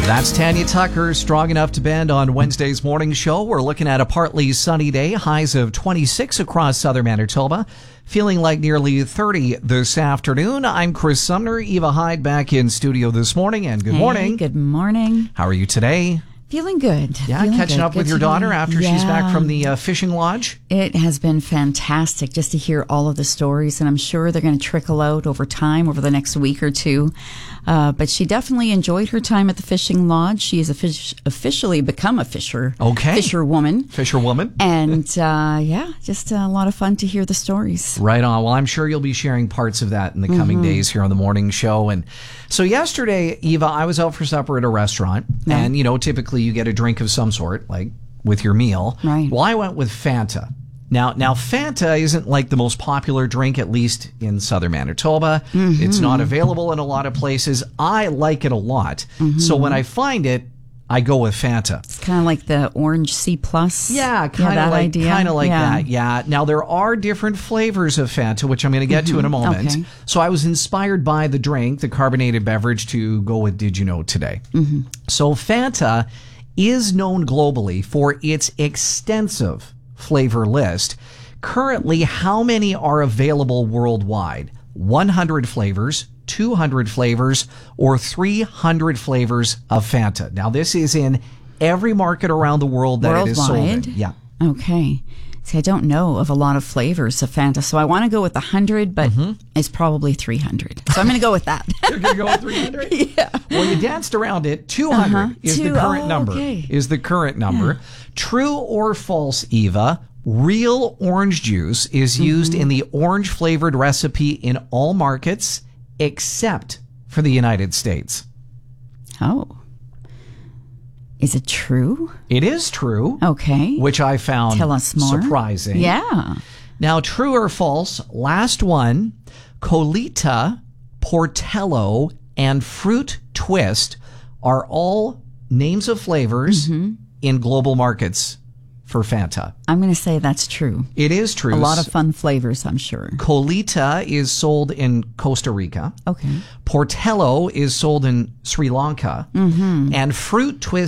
That's Tanya Tucker, Strong Enough to Bend on Wednesday's morning show. We're looking at a partly sunny day, highs of 26 across southern Manitoba, feeling like nearly 30 this afternoon. I'm Chris Sumner, Eva Hyde back in studio this morning, and good morning. Good morning. How are you today? Feeling good. Yeah, Feeling catching good. up with Good your to daughter be- after she's back from the fishing lodge? It has been fantastic just to hear all of the stories, and I'm sure they're going to trickle out over time, over the next week or two. But she definitely enjoyed her time at the fishing lodge. She has officially become a fisherwoman. Fisherwoman. And just a lot of fun to hear the stories. Right on. Well, I'm sure you'll be sharing parts of that in the coming days here on the morning show. And so yesterday, Eva, I was out for supper at a restaurant, and typically you get a drink of some sort, like with your meal. Right. Well, I went with Fanta. Now Fanta isn't like the most popular drink, at least in southern Manitoba. It's not available in a lot of places. I like it a lot. So when I find it, I go with Fanta. It's kind of like the Orange C+. Yeah, kind of like that. Yeah. Now there are different flavors of Fanta, which I'm going to get to in a moment. Okay. So I was inspired by the drink, the carbonated beverage, to go with Did You Know today. So Fanta is known globally for its extensive flavor list. Currently, how many are available worldwide? 100 flavors, 200 flavors, or 300 flavors of Fanta. Now, this is in every market around the world that it is sold in. Yeah. Okay. See, I don't know of a lot of flavors of Fanta, so I want to go with 100, but it's probably 300. So I'm going to go with that. You're going to go with 300? Yeah. Well, you danced around it. 200 is the current number. Okay. Is the current number. True or false, Eva? Real orange juice is used in the orange-flavored recipe in all markets except for the United States. Oh. Is it true? It is true. Okay. Which I found Tell us more. surprising. Yeah. Now, true or false, last one, Colita, Portello, and Fruit Twist are all names of flavors in global markets for Fanta. I'm going to say that's true. It is true. A lot of fun flavors, I'm sure. Colita is sold in Costa Rica. Okay. Portello is sold in Sri Lanka. And Fruit Twist